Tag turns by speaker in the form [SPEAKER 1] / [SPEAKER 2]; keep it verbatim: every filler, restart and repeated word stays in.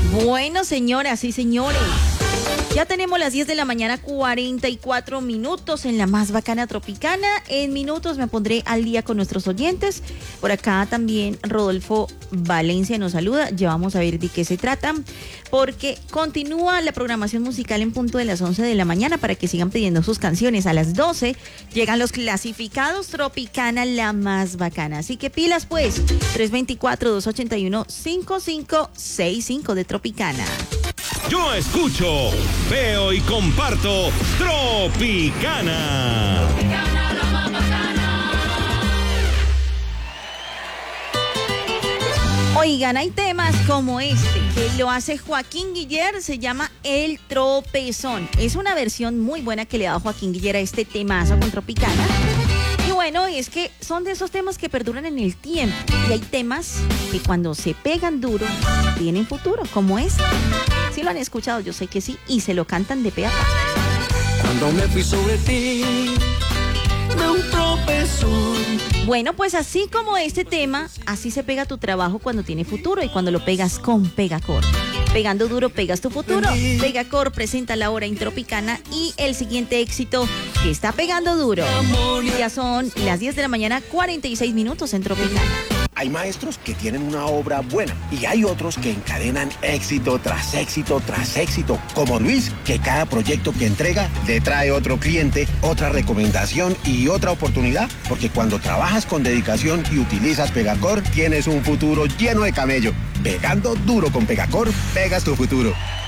[SPEAKER 1] Bueno, señoras y señores, ya tenemos las diez de la mañana, cuarenta y cuatro minutos en la más bacana tropicana. En minutos me pondré al día con nuestros oyentes. Por acá también Rodolfo Valencia nos saluda. Ya vamos a ver de qué se trata, porque continúa la programación musical en punto de las once de la mañana para que sigan pidiendo sus canciones. A las doce llegan los clasificados Tropicana, la más bacana. Así que pilas pues, tres dos cuatro, dos ocho uno, cinco cinco seis cinco de Tropicana.
[SPEAKER 2] Yo escucho, veo y comparto Tropicana. Tropicana, la más bacana.
[SPEAKER 1] Oigan, hay temas como este, que lo hace Joaquín Guiller, se llama El Tropezón. Es una versión muy buena que le da Joaquín Guiller a este temazo con Tropicana. Y bueno, es que son de esos temas que perduran en el tiempo. Y hay temas que cuando se pegan duro, tienen futuro, como este. Si lo han escuchado, yo sé que sí, y se lo cantan de pe a pa.
[SPEAKER 3] Cuando me fui sobre ti, de un tropezón.
[SPEAKER 1] Bueno, pues así como este tema, así se pega tu trabajo cuando tiene futuro y cuando lo pegas con Pegacor. Pegando duro, pegas tu futuro. Pegacor presenta la hora en Tropicana y el siguiente éxito que está pegando duro. Ya son las diez de la mañana, cuarenta y seis minutos en Tropicana.
[SPEAKER 4] Hay maestros que tienen una obra buena y hay otros que encadenan éxito tras éxito tras éxito, como Luis, que cada proyecto que entrega le trae otro cliente, otra recomendación y otra oportunidad, porque cuando trabajas con dedicación y utilizas Pegacor, tienes un futuro lleno de camello. Pegando duro con Pegacor, pegas tu futuro.